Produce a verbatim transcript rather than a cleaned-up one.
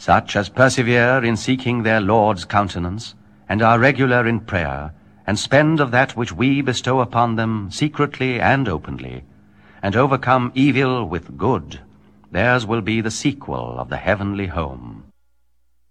Such as persevere in seeking their Lord's countenance, and are regular in prayer, and spend of that which we bestow upon them secretly and openly, and overcome evil with good, theirs will be the sequel of the heavenly home.